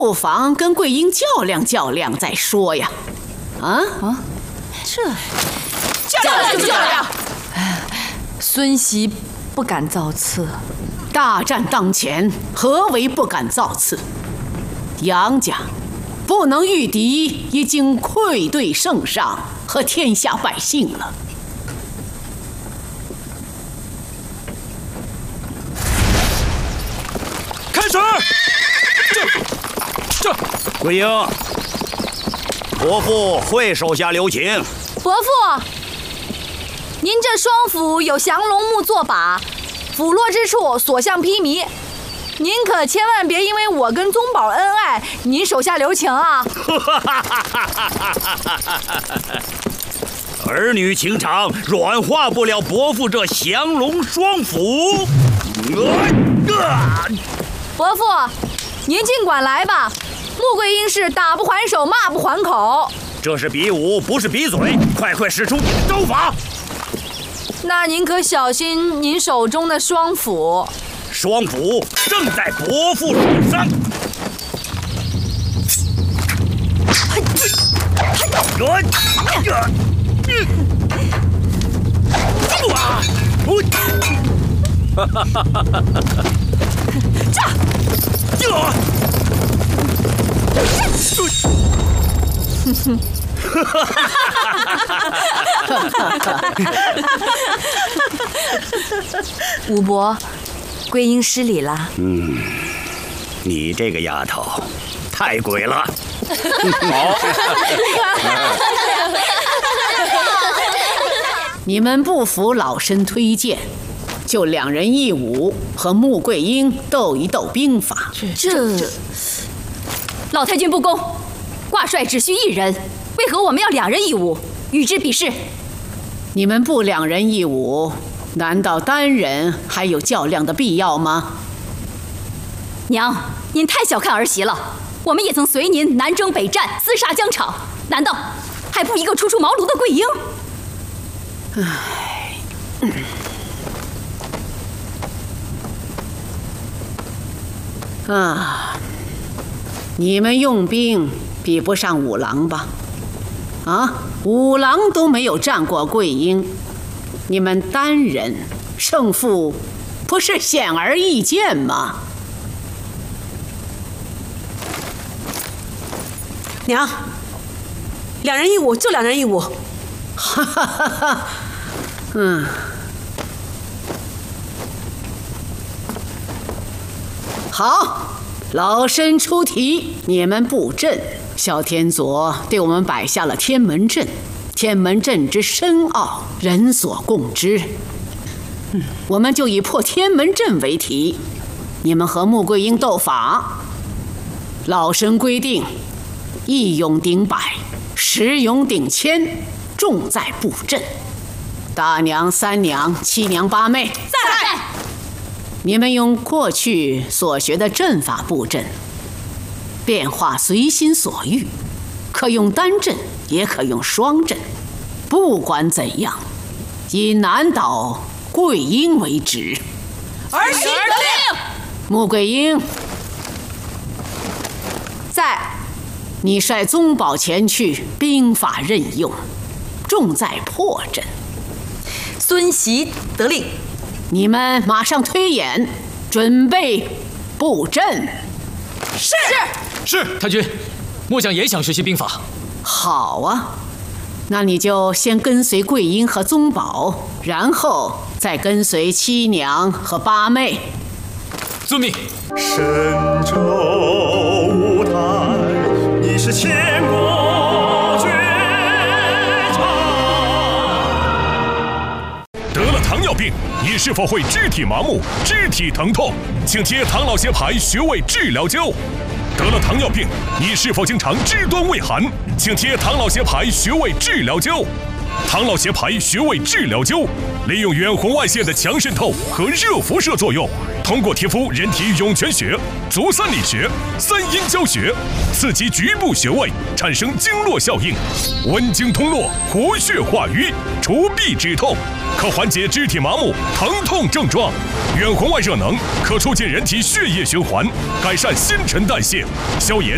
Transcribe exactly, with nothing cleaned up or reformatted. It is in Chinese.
不妨跟桂英较量较量再说呀。啊啊， 这较量就较量。 孙媳不敢造次。 大战当前，何为不敢造次？杨家不能御敌，已经愧对圣上和天下百姓了。 开始！这这， 桂英，伯父会手下留情。 伯父，您这双斧有降龙木作把，斧落之处所向披靡。您可千万别因为我跟宗保恩爱，您手下留情啊！ 儿女情长软化不了伯父这降龙双斧。 伯父，您尽管来吧。穆桂英是打不还手，骂不还口。 这是比武，不是比嘴，快快使出你的招法。 那您可小心您手中的双斧。 双斧正在伯父手上。 武伯，桂英失礼了。 嗯，你这个丫头，太鬼了。 好。 你们不服老身推荐，就两人一武，和穆桂英斗一斗兵法。 这这， 老太君不公，挂帅只需一人，为何我们要两人一武，与之比试？ 你们不两人一武，难道单人还有较量的必要吗？ 娘，您太小看儿媳了。我们也曾随您南征北战，厮杀疆场，难道还不一个初出茅庐的桂英？ 唉，嗯、啊，你们用兵比不上五郎吧？啊，五郎都没有战过桂英，你们单人胜负不是显而易见吗？ 娘，两人一舞就两人一舞。 哈哈哈哈，嗯，好，老身出题，你们布阵。萧天佐对我们摆下了天门阵，天门阵之深奥，人所共知。嗯，我们就以破天门阵为题，你们和穆桂英斗法。老身规定，一勇顶百，十勇顶千。重在布阵，大娘、三娘、七娘、八妹， 在。 你们用过去所学的阵法布阵，变化随心所欲，可用单阵，也可用双阵。不管怎样，以难倒桂英为旨。 儿媳得令。 穆桂英， 在。 你率宗保前去，兵法任用。重在破阵。 孙媳得令。 你们马上推演，准备布阵。 是是，太君，末将也想学习兵法。 好啊，那你就先跟随桂英和宗保，然后再跟随七娘和八妹。 遵命。 神州舞台，你是千古。 糖尿病，你是否会肢体麻木、肢体疼痛？请贴唐老协牌穴位治疗胶。得了糖尿病，你是否经常肢端畏寒？请贴唐老协牌穴位治疗胶。唐老协牌穴位治疗胶利用远红外线的强渗透和热辐射作用，通过贴敷人体涌泉穴、足三里穴、三阴交穴，刺激局部穴位，产生经络效应，温经通络，活血化瘀，除痹止痛，可缓解肢体麻木、疼痛症状。远红外热能可促进人体血液循环，改善新陈代谢，消炎